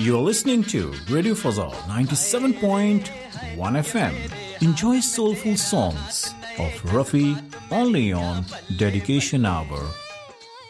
You're listening to Radio Fazal 97.1 FM. Enjoy soulful songs of Rafi only on Dedication Hour